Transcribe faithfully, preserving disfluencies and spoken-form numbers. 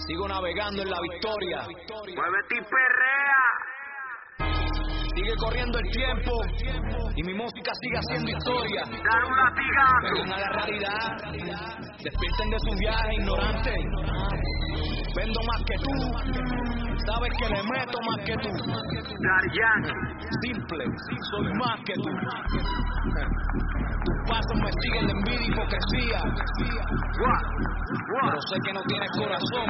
Sigo navegando en la victoria. Muévete y perrea. Sigue corriendo el tiempo y mi música sigue haciendo historia. Dar un latigazo. Vengan a la realidad. Despierten de su viaje ignorante. Vendo más que tú. Sabes que le meto más que tú. Dar Yankee. Simple, soy más que tú. Tus pasos me siguen de envidia y hipocresía. What? What? Pero sé que no tienes corazón.